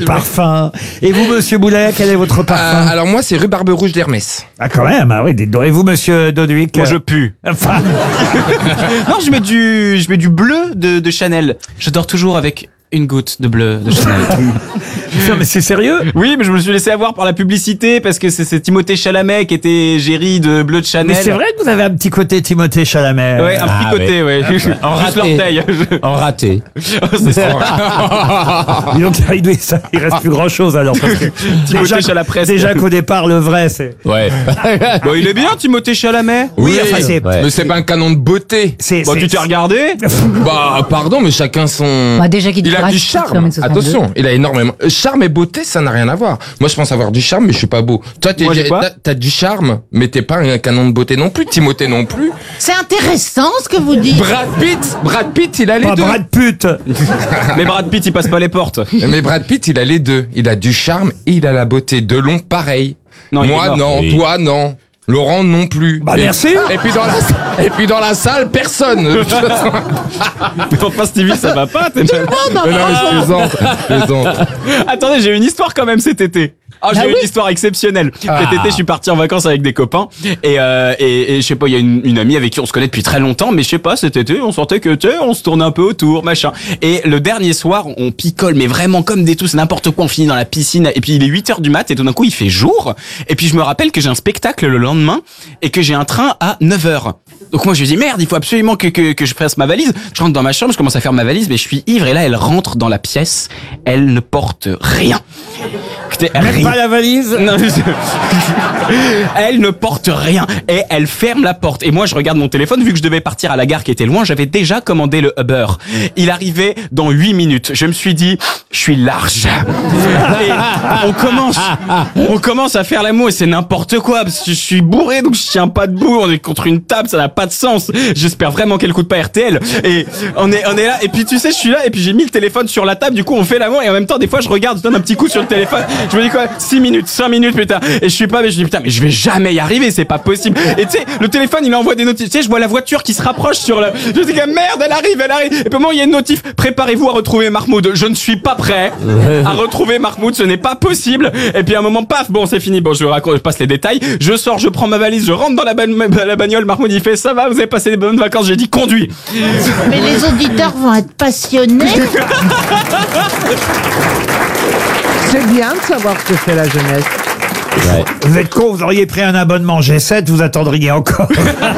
parfum. Et vous, monsieur Boulet, quel est votre parfum? Alors moi, c'est rhubarbe rouge d'Hermès. Ah, quand même, ah oui, dites donc. Et vous, monsieur Doduic? Moi, je pue. Enfin, Non, je mets du bleu de Chanel. Je dors toujours avec une goutte de bleu de Chanel. mais c'est sérieux? Oui, mais je me suis laissé avoir par la publicité parce que c'est Timothée Chalamet qui était géri de bleu de Chanel. Mais c'est vrai que vous avez un petit côté Timothée Chalamet. Ouais, un petit côté, ouais. En Juste raté. l'orteil. En raté. C'est ça. Dis donc, il reste plus grand chose alors. Parce que Timothée Chalamet. déjà qu'au départ, le vrai, c'est. Ouais. Bon, il est bien, Timothée Chalamet. Oui, enfin, c'est. Ouais. Mais c'est pas un canon de beauté. c'est- Bon, c'est- tu t'es regardé? Bah, pardon, mais chacun son... Bah, déjà qu'il Il a reste du comme charme. une 62. Attention, il a énormément. Charme et beauté, ça n'a rien à voir. Moi, je pense avoir du charme, mais je suis pas beau. Toi, Moi, j'ai pas. t'as du charme, mais t'es pas un canon de beauté non plus. Timothée non plus. C'est intéressant ce que vous dites. Brad Pitt, il a les Pas deux. Brad Pitt. Mais Brad Pitt, il passe pas les portes. Mais Brad Pitt, il a les deux. Il a du charme et il a la beauté. Delon, pareil. Non, il est Moi, mort. non. Oui. Toi, non. Laurent, non plus. Bah, Et- merci. Et puis dans la salle, personne. De toute façon. Mais enfin, Stevie, ça va pas. Mais non, mais je plaisante. Attendez, j'ai une histoire quand même cet été. Ah, j'ai une histoire exceptionnelle. Cet été, je suis parti en vacances avec des copains et je sais pas, il y a une amie avec qui on se connaît depuis très longtemps, mais je sais pas, cet été, on sentait que tu sais, on se tournait un peu autour, machin. Et le dernier soir, on picole, mais vraiment comme des tous, n'importe quoi, on finit dans la piscine et puis il est 8h du mat et tout d'un coup, il fait jour et puis je me rappelle que j'ai un spectacle le lendemain et que j'ai un train à 9h. Donc moi je me dis merde, il faut absolument que je fasse ma valise. Je rentre dans ma chambre, je commence à faire ma valise, mais je suis ivre et là elle rentre dans la pièce, elle ne porte rien. Écoutez, Même pas la valise. non, elle ne porte rien et elle ferme la porte. Et moi, je regarde mon téléphone vu que je devais partir à la gare qui était loin. J'avais déjà commandé le Uber. Il arrivait dans 8 minutes. Je me suis dit, je suis large. Et on commence à faire l'amour et c'est n'importe quoi parce que je suis bourré donc je tiens pas debout. On est contre une table, ça n'a pas de sens. J'espère vraiment qu'elle coûte pas RTL. Et on est là. Et puis tu sais, je suis là et puis j'ai mis le téléphone sur la table. Du coup, on fait l'amour et en même temps, des fois, je regarde, je donne un petit coup sur le téléphone. Je me dis quoi, 6 minutes, 5 minutes, putain. Et je suis pas, mais je dis putain, mais je vais jamais y arriver, c'est pas possible. Et tu sais, le téléphone, il envoie des notifs. Tu sais, je vois la voiture qui se rapproche sur le. Je dis que merde, elle arrive. Et puis au moment, il y a une notif. Préparez-vous à retrouver Mahmoud. Je ne suis pas prêt à retrouver Mahmoud. Ce n'est pas possible. Et puis à un moment, paf, bon, c'est fini. Bon, je passe les détails. Je sors, je prends ma valise, je rentre dans la bagnole. Mahmoud, il fait ça va, vous avez passé des bonnes vacances. J'ai dit conduis. Mais les auditeurs vont être passionnés. C'est bien de savoir ce que fait la jeunesse. Vous êtes con, vous auriez pris un abonnement G7, vous attendriez encore.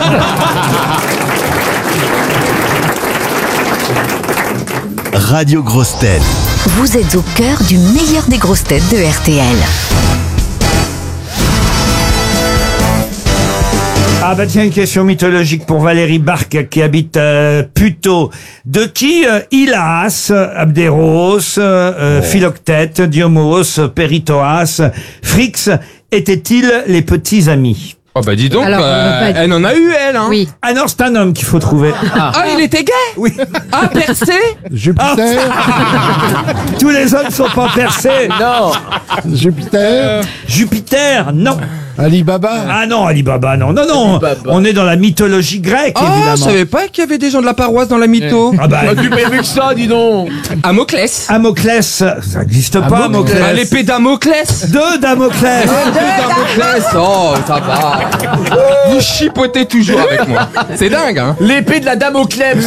Radio Grosses Têtes. Vous êtes au cœur du meilleur des grosses têtes de RTL. Ah bah tiens, une question mythologique pour Valérie Barque qui habite Puteaux. De qui Hylas, Abderos, Philoctète, Diomos, Péritoas, Phrix étaient-ils les petits amis? Oh bah dis donc, Alors, on va pas- elle en a eu elle, hein. Oui. Ah non, c'est un homme qu'il faut trouver. Ah, il était gay. Oui. Ah, percé. Jupiter, Tous les hommes sont pas percés. Non. Jupiter, Jupiter, non. Alibaba. Ah non, Alibaba, non. Non, non. On est dans la mythologie grecque, Ah, je évidemment. savais pas qu'il y avait des gens de la paroisse dans la mytho. Ah bah, Tu payes mieux que ça, dis donc. Damoclès. Damoclès, ça n'existe pas, Damoclès. Ah, l'épée Damoclès. De Damoclès. Damoclès. Oh, ça va. Vous chipotez toujours avec moi. C'est dingue, hein. L'épée de la dame au Klebs.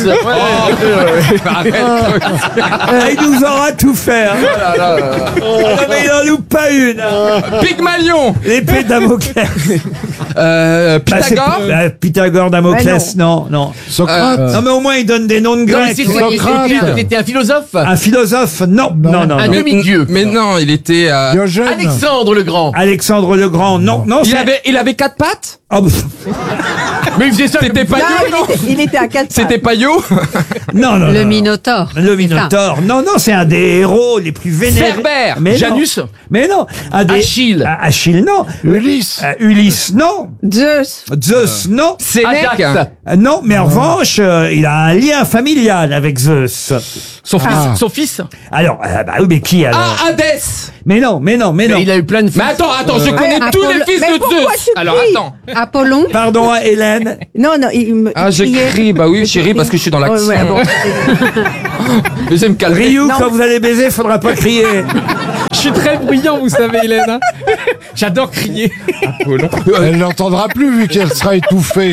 Il nous aura tout fait. Hein. Ah, mais il en loupe pas une. Hein. Pygmalion. L'épée de Damoclès. Pythagore. Pythagore, Damoclès, non, non. Socrate. Non, mais au moins il donne des noms de Grecs. C'était un philosophe. Un philosophe, non, non, non. Un non. demi-dieu. Mais non, il était. Diogène. Alexandre le Grand. Alexandre le Grand, non, non. Il avait 4 pattes. Oh, Mais il faisait ça. C'était Payot, non. Il était à 4 C'était Payot. non, non, Le non. Minotaure. Le Minotaure. Non, non, c'est un des héros les plus vénérés. Cerbère. Mais non. Janus. Mais non. Un des... Achille. Achille, non. Ulysse. Ulysse, non. Zeus. Zeus, non. Sénèque. Ajax. Non, mais en revanche, il a un lien familial avec Zeus. Son fils. Alors, bah oui, mais qui alors? Ah, Hadès. Mais non, mais non, mais non. Mais il a eu plein de fils. Mais attends, je connais Ouais, tous les Apollo- fils Mais de pourquoi Zeus. tu Alors cries attends. Apollon. Pardon, Hélène. Non, non, il Ah, je criait. crie. Bah oui, chérie, parce que je suis dans l'action. Ouais, bon. Je vais me calmer. Ryu, Non. quand vous allez baiser, faudra pas crier. suis très bruyant, vous savez, Hélène. hein. J'adore crier. Elle n'entendra plus vu qu'elle sera étouffée.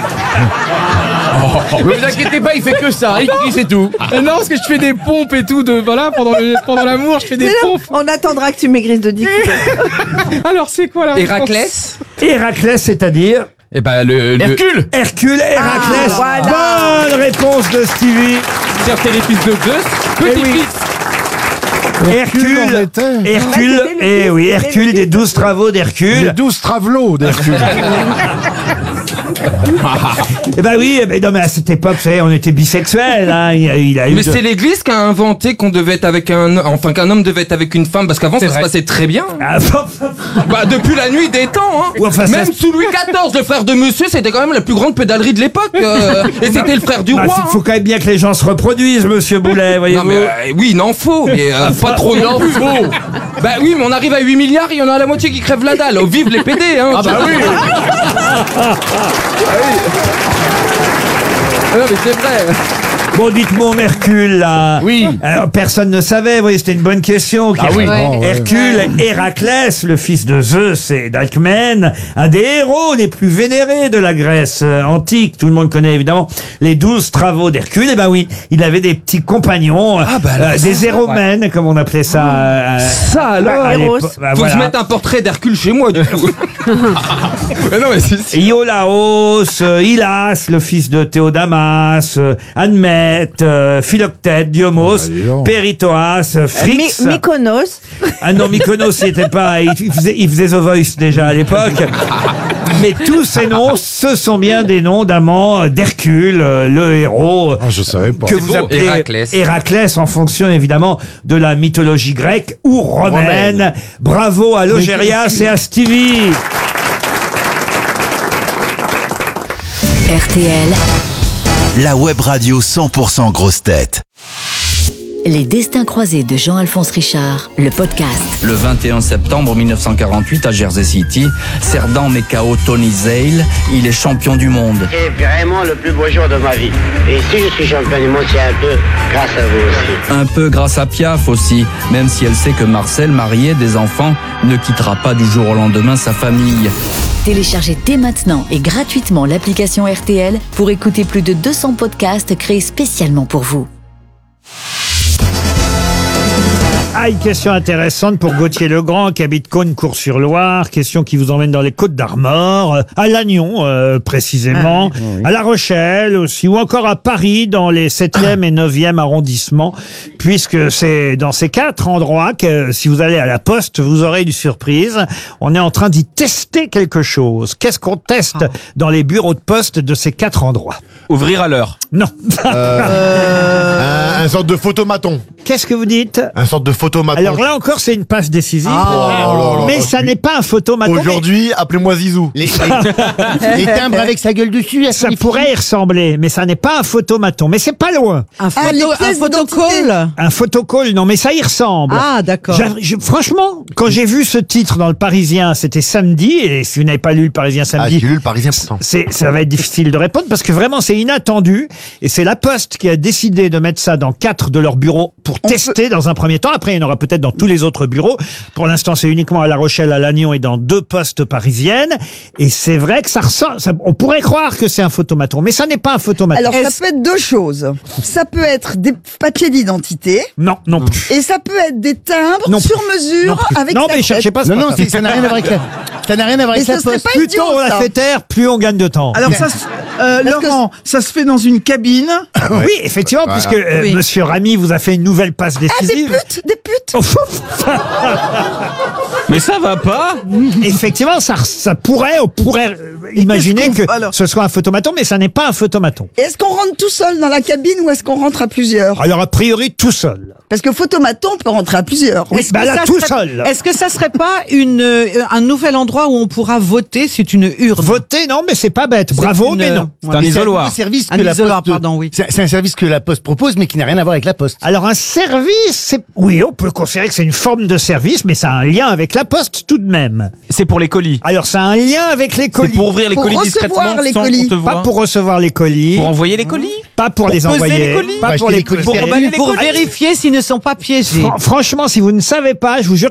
Ne vous inquiétez pas, il fait que ça. Il crie, c'est tout. Non, parce que je fais des pompes et tout. Voilà, pendant l'amour, je fais des pompes. On attendra que tu maigrisses de 10 kilos. Alors, c'est quoi la réponse? Héraclès. Héraclès, c'est-à-dire Eh ben, le... Hercule. Hercule, Héraclès. voilà. Bonne réponse de Stevie. C'est les fils de Zeus. Petit-fils. Hercule, en était. Hercule, Ouais, c'était le et fils, oui, c'était Hercule le des fils. 12 travaux Les d'Hercule. 12 travelots d'Hercule. Eh ben oui, eh ben non, mais à cette époque, vous savez, on était bisexuels, hein. Il a eu Mais de- c'est l'église qui a inventé qu'on devait être avec qu'un homme devait être avec une femme, parce qu'avant ça se passait très bien. Ah, Bah, depuis la nuit des temps, hein. Ouais, enfin, ça Même se- sous Louis XIV, le frère de monsieur, c'était quand même la plus grande pédalerie de l'époque. Et c'était le frère du Bah, roi. faut quand même bien que les gens se reproduisent, monsieur Boulet, voyez-vous. Non mais oui, il en faut, mais pas trop non plus. Bah oui, mais on arrive à 8 milliards, il y en a la moitié qui crèvent la dalle. Oh, vive les PD, hein. Ah bah oui. Ah non, mais c'est vrai. Bon, dites-moi, Hercule, là. Oui. Alors, personne ne savait, vous voyez, c'était une bonne question. Ah oui. Ouais. Hercule, Héraclès, le fils de Zeus et d'Alcmène, un des héros les plus vénérés de la Grèce antique. Tout le monde connaît évidemment les 12 travaux d'Hercule. Et ben oui, il avait des petits compagnons, des héromènes, comme on appelait ça. Ça alors. à Héros. l'époque. Bah, Faut que je voilà. mette un portrait d'Hercule chez moi, du coup. Mais non, mais c'est... Iolaos, Hylas, le fils de Théodamas, Admète, Philoctète, Diomos, dis donc. Péritoas, Phrix. Mykonos. Ah non, Mykonos, il était pas, il faisait The Voice déjà à l'époque. Mais tous ces noms, ce sont bien des noms d'amants d'Hercule, le héros. Ah, je savais pas. Que vous beau, appelez Héraclès. Héraclès en fonction évidemment de la mythologie grecque ou romaine. Bravo à Logérias et à Stevie. RTL, La web radio 100% grosse tête. les destins croisés de Jean-Alphonse Richard, le podcast. Le 21 septembre 1948 à Jersey City, Cerdan met KO Tony Zale, il est champion du monde. C'est vraiment le plus beau jour de ma vie. Et si je suis champion du monde, c'est un peu grâce à vous aussi. Un peu grâce à Piaf aussi, même si elle sait que Marcel, marié, des enfants, ne quittera pas du jour au lendemain sa famille. Téléchargez dès maintenant et gratuitement l'application RTL pour écouter plus de 200 podcasts créés spécialement pour vous. Ah, une question intéressante pour Gauthier Legrand qui habite Cosne-Cours-sur-Loire. Question qui vous emmène dans les Côtes-d'Armor, à Lannion précisément, à La Rochelle aussi, ou encore à Paris dans les 7e et 9e arrondissements, puisque c'est dans ces 4 endroits que si vous allez à la poste, vous aurez une surprise. On est en train d'y tester quelque chose. Qu'est-ce qu'on teste dans les bureaux de poste de ces 4 endroits? Ouvrir à l'heure. Non. Un sorte de photomaton. Qu'est-ce que vous dites? Un sorte de photomaton. Alors là encore, c'est une passe décisive. là là. Mais ça n'est pas un photomaton. mais Aujourd'hui, appelez-moi Zizou. Les timbres avec sa gueule dessus, Ça pourrait y ressembler, mais ça n'est pas un photomaton. Mais c'est pas loin. Un photocall. Un photocall, non, mais ça y ressemble. Ah, d'accord. Franchement, quand j'ai vu ce titre dans le Parisien, c'était samedi, et si vous n'avez pas lu le Parisien Ah, samedi, j'ai lu le Parisien pourtant. ça va être difficile de répondre parce que vraiment c'est inattendu et c'est la Poste qui a décidé de mettre ça dans 4 de leurs bureaux pour tester dans un premier temps. Après, il y en aura peut-être dans tous les autres bureaux. Pour l'instant, c'est uniquement à La Rochelle, à Lannion et dans 2 postes parisiennes. Et c'est vrai que ça ressemble, on pourrait croire que c'est un photomaton, mais ça n'est pas un photomaton. Alors, ça peut être deux choses. Ça peut être des papiers d'identité. Non, non plus. Et ça peut être des timbres Non sur plus. mesure Non plus. avec Non, la mais cherchez tête. pas. Non, non, ça n'a rien à voir avec la... Ça n'a rien à voir Et avec ce la serait poste. pas Plus idiot, tôt on la ça. fait taire, plus on gagne de temps. Alors Laurent, ça se fait dans une cabine. Oui, effectivement, puisque Oui. Monsieur Ramy vous a fait une nouvelle passe Ah, des décisive. putes, des putes. Mais ça va pas. Effectivement, on pourrait imaginer que ce soit un photomaton, mais ça n'est pas un photomaton. Est-ce qu'on rentre tout seul dans la cabine ou est-ce qu'on rentre à plusieurs? Alors, a priori, tout seul. Parce que photomaton, on peut rentrer à plusieurs. Oui, bah là, tout seul. Est-ce que ça serait pas un nouvel endroit où on pourra voter? C'est une urne. Voter, non, mais c'est pas bête. Bravo, mais non. C'est un isoloir. Service Un que la isoloir, poste, pardon, oui. C'est un service que la poste propose, mais qui n'a rien à voir avec la poste. Alors, un service, oui, on peut considérer que c'est une forme de service, mais ça a un lien avec la poste tout de même. C'est pour les colis. Alors, ça a un lien avec les C'est colis. pour ouvrir les Pour colis recevoir discrètement les sans colis. qu'on te Pas voit. pour recevoir les colis. Pour envoyer les colis. Pas pour les peser envoyer. les colis. Pas Pour pour acheter les les colis. colis. Pour emballer les Pour colis. vérifier s'ils ne sont pas piégés. Franchement, si vous ne savez pas, je vous jure